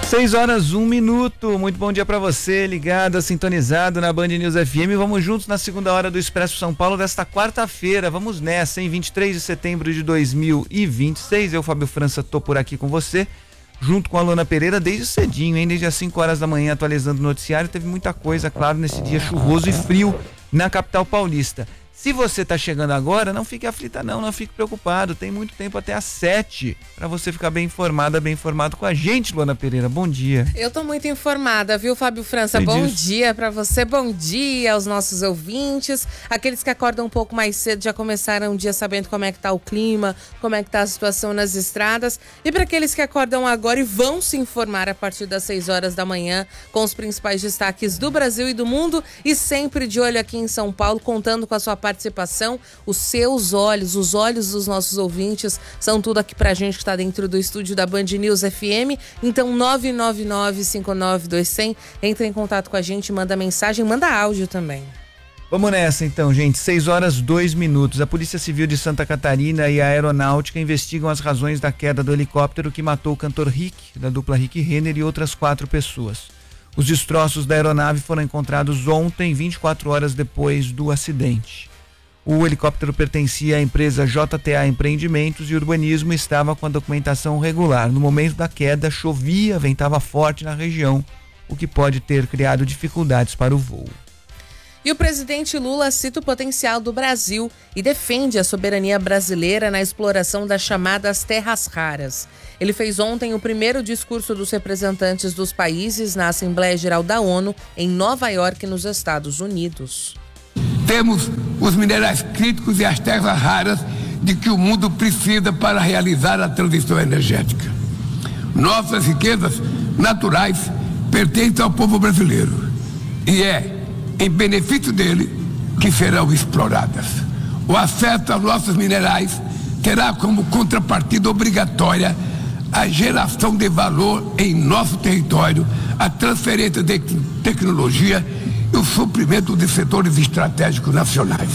6h01. Muito bom dia para você, ligado, sintonizado na Band News FM. Vamos juntos na segunda hora do Expresso São Paulo desta quarta-feira. Vamos nessa, em 23 de setembro de 2026. Eu, Fábio França, tô por aqui com você, junto com a Luana Pereira, desde cedinho, hein? Desde as 5 horas da manhã, atualizando o noticiário. Teve muita coisa, claro, nesse dia chuvoso e frio na capital paulista. Se você está chegando agora, não fique aflita não fique preocupado, tem muito tempo até às 7 para você ficar bem informada, bem informado com a gente, Luana Pereira. Bom dia. Eu tô muito informada, viu, Fábio França? Bom dia para você, bom dia aos nossos ouvintes, aqueles que acordam um pouco mais cedo, já começaram o dia sabendo como é que tá o clima, como é que tá a situação nas estradas, e para aqueles que acordam agora e vão se informar a partir das 6 horas da manhã com os principais destaques do Brasil e do mundo, e sempre de olho aqui em São Paulo, contando com a sua participação, os seus olhos, os olhos dos nossos ouvintes são tudo aqui pra gente que está dentro do estúdio da Band News FM. Então 999-592100, entra em contato com a gente, manda mensagem, manda áudio também. Vamos nessa então, gente. 6h02. A Polícia Civil de Santa Catarina e a Aeronáutica investigam as razões da queda do helicóptero que matou o cantor Rick, da dupla Rick Renner, e outras 4 pessoas. Os destroços da aeronave foram encontrados ontem, 24 horas depois do acidente. O helicóptero pertencia à empresa JTA Empreendimentos e Urbanismo e estava com a documentação regular. No momento da queda, chovia, ventava forte na região, o que pode ter criado dificuldades para o voo. E o presidente Lula cita o potencial do Brasil e defende a soberania brasileira na exploração das chamadas terras raras. Ele fez ontem o primeiro discurso dos representantes dos países na Assembleia Geral da ONU, em Nova York, nos Estados Unidos. Temos os minerais críticos e as terras raras de que o mundo precisa para realizar a transição energética. Nossas riquezas naturais pertencem ao povo brasileiro e é em benefício dele que serão exploradas. O acesso aos nossos minerais terá como contrapartida obrigatória a geração de valor em nosso território, a transferência de tecnologia e o suprimento de setores estratégicos nacionais.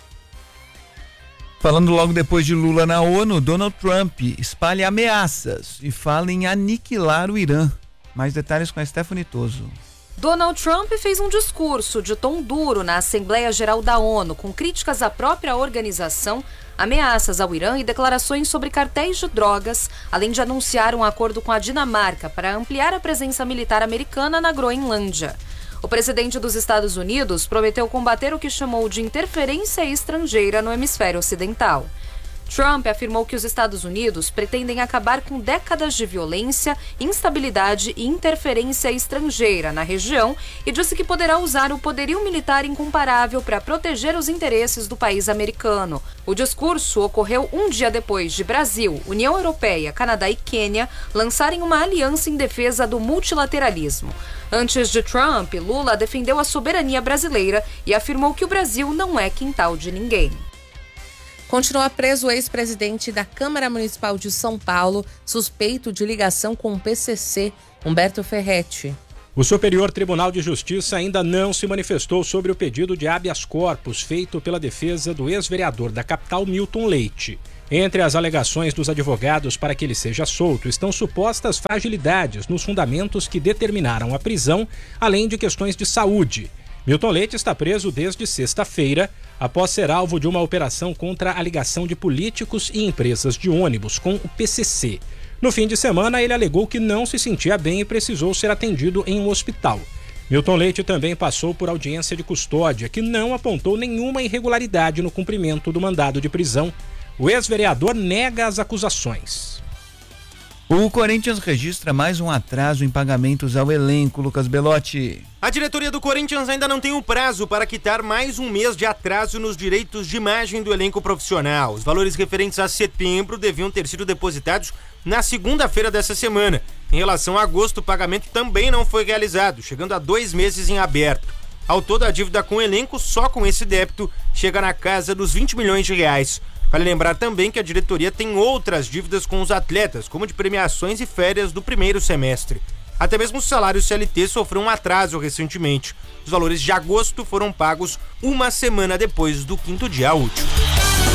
Falando logo depois de Lula na ONU, Donald Trump espalha ameaças e fala em aniquilar o Irã. Mais detalhes com a Stephanie Toso. Donald Trump fez um discurso de tom duro na Assembleia Geral da ONU, com críticas à própria organização, ameaças ao Irã e declarações sobre cartéis de drogas, além de anunciar um acordo com a Dinamarca para ampliar a presença militar americana na Groenlândia. O presidente dos Estados Unidos prometeu combater o que chamou de interferência estrangeira no hemisfério ocidental. Trump afirmou que os Estados Unidos pretendem acabar com décadas de violência, instabilidade e interferência estrangeira na região e disse que poderá usar o poderio militar incomparável para proteger os interesses do país americano. O discurso ocorreu um dia depois de Brasil, União Europeia, Canadá e Quênia lançarem uma aliança em defesa do multilateralismo. Antes de Trump, Lula defendeu a soberania brasileira e afirmou que o Brasil não é quintal de ninguém. Continua preso o ex-presidente da Câmara Municipal de São Paulo, suspeito de ligação com o PCC, Humberto Ferretti. O Superior Tribunal de Justiça ainda não se manifestou sobre o pedido de habeas corpus feito pela defesa do ex-vereador da capital, Milton Leite. Entre as alegações dos advogados para que ele seja solto estão supostas fragilidades nos fundamentos que determinaram a prisão, além de questões de saúde. Milton Leite está preso desde sexta-feira, após ser alvo de uma operação contra a ligação de políticos e empresas de ônibus com o PCC. No fim de semana, ele alegou que não se sentia bem e precisou ser atendido em um hospital. Milton Leite também passou por audiência de custódia, que não apontou nenhuma irregularidade no cumprimento do mandado de prisão. O ex-vereador nega as acusações. O Corinthians registra mais um atraso em pagamentos ao elenco, Lucas Belotti. A diretoria do Corinthians ainda não tem um prazo para quitar mais um mês de atraso nos direitos de imagem do elenco profissional. Os valores referentes a setembro deviam ter sido depositados na segunda-feira dessa semana. Em relação a agosto, o pagamento também não foi realizado, chegando a 2 meses em aberto. Ao todo, a dívida com o elenco, só com esse débito, chega na casa dos 20 milhões de reais. Vale lembrar também que a diretoria tem outras dívidas com os atletas, como de premiações e férias do primeiro semestre. Até mesmo o salário CLT sofreu um atraso recentemente. Os valores de agosto foram pagos uma semana depois do 5º dia útil.